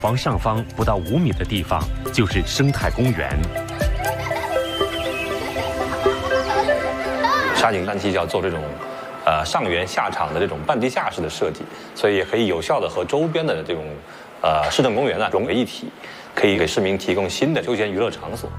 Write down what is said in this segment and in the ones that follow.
房上方不到5米的地方就是生态公园。 沙井3期要做这种上园下场的这种半地下式的设计，所以也可以有效的和周边的这种市政公园呢融为一体，可以给市民提供新的休闲娱乐场所。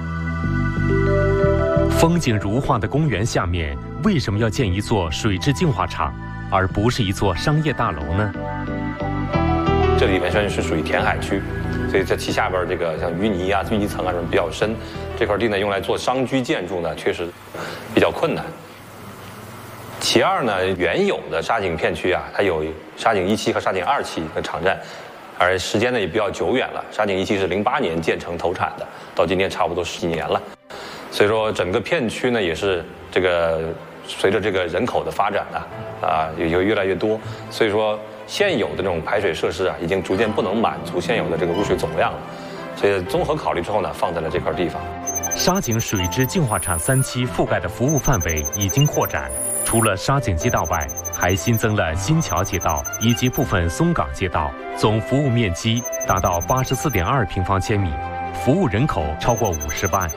风景如画的公园下面，为什么要建一座水质净化厂，而不是一座商业大楼呢？ 这里本身是属于填海区，所以在其下边这个像淤泥啊、淤泥层啊什么比较深，这块地呢用来做商居建筑呢，确实比较困难。其二呢，原有的沙井片区啊，它有沙井1期和沙井2期的场站，而时间呢也比较久远了。沙井1期是08年建成投产的，到今天差不多10几年了。所以说整个片区呢也是这个随着这个人口的发展也越来越多，所以说现有的这种排水设施啊，已经逐渐不能满足现有的这个污水总量了。所以综合考虑之后呢，放在了这块地方。 沙井水质净化厂3期覆盖的服务范围已经扩展，除了沙井街道外，还新增了新桥街道以及部分松岗街道，总服务面积达到84.2平方千米，服务人口超过50万。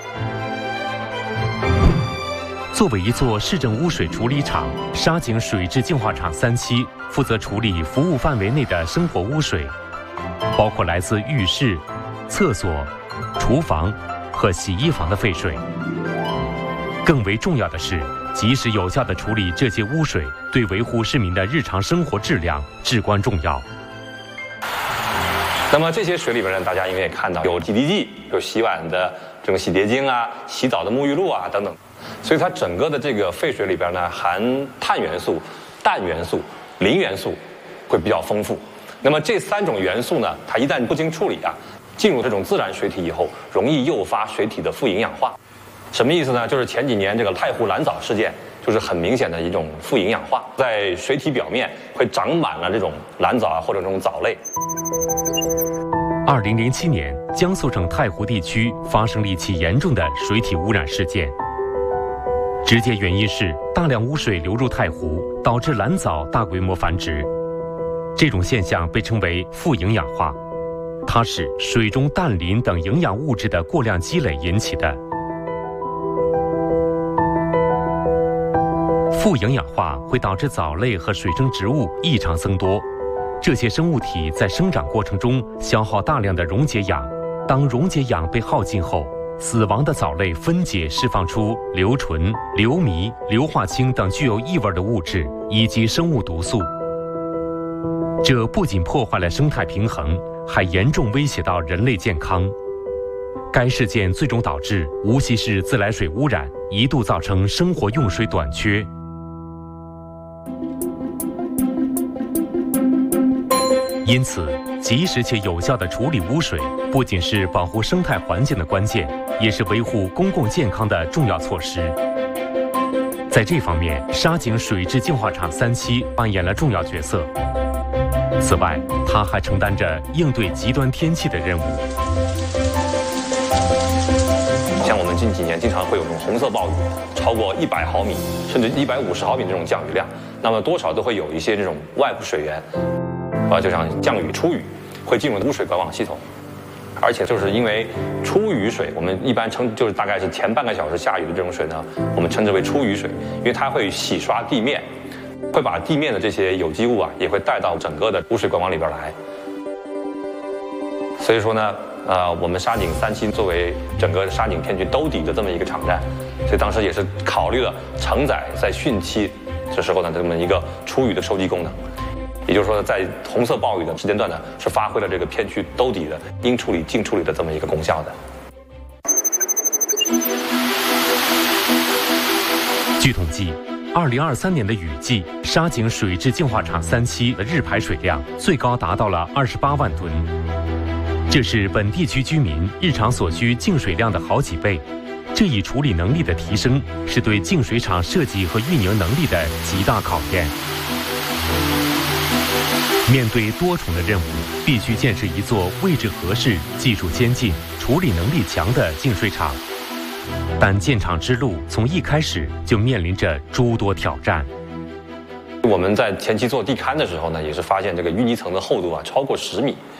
作为一座市政污水处理厂，沙井水质净化厂3期负责处理服务范围内的生活污水，包括来自浴室、厕所、厨房和洗衣房的废水。更为重要的是，及时有效地处理这些污水，对维护市民的日常生活质量至关重要。 那么这些水里边呢，大家应该也看到有洗涤剂，有洗碗的这种洗洁精啊、洗澡的沐浴露啊等等，所以它整个的这个废水里边呢，含碳元素、氮元素、磷元素会比较丰富。那么这3种元素呢，它一旦不经处理进入这种自然水体以后，容易诱发水体的富营养化。什么意思呢？就是前几年这个太湖蓝藻事件，就是很明显的一种富营养化，在水体表面会长满了这种蓝藻或者这种藻类。 2007年，江苏省太湖地区发生了一起严重的水体污染事件，直接原因是大量污水流入太湖，导致蓝藻大规模繁殖。这种现象被称为富营养化，它是水中氮磷等营养物质的过量积累引起的。富营养化会导致藻类和水生植物异常增多，这些生物体在生长过程中消耗大量的溶解氧，当溶解氧被耗尽后，死亡的藻类分解释放出硫醇、硫醚、硫化氢等具有异味的物质以及生物毒素。这不仅破坏了生态平衡，还严重威胁到人类健康。该事件最终导致无锡市自来水污染，一度造成生活用水短缺。因此，及时且有效地处理污水，不仅是保护生态环境的关键，也是维护公共健康的重要措施。在这方面，沙井水质净化厂3期扮演了重要角色。此外，它还承担着应对极端天气的任务。 像我们近几年经常会有这种红色暴雨，超过100毫米甚至150毫米这种降雨量，那么多少都会有一些这种外部水源就像降雨、初雨会进入污水管网系统，而且就是因为初雨水，我们一般称就是大概是前半个小时下雨的这种水呢，我们称之为初雨水，因为它会洗刷地面，会把地面的这些有机物也会带到整个的污水管网里边来。所以说呢，我们沙井3期作为整个沙井片区兜底的这么一个场站，所以当时也是考虑了承载在汛期这时候呢这么一个初雨的收集功能。也就是说，在红色暴雨的时间段呢，是发挥了这个片区兜底的应处理尽处理的这么一个功效的。 据统计，2023年的雨季，沙井水质净化厂3期的日排水量最高达到了28万吨，这是本地区居民日常所需净水量的好几倍。这一处理能力的提升，是对净水厂设计和运营能力的极大考验。面对多重的任务，必须建设一座位置合适、技术先进、处理能力强的净水厂。但建厂之路从一开始就面临着诸多挑战。 我们在前期做地勘的时候呢，也是发现这个淤泥层的厚度超过10米。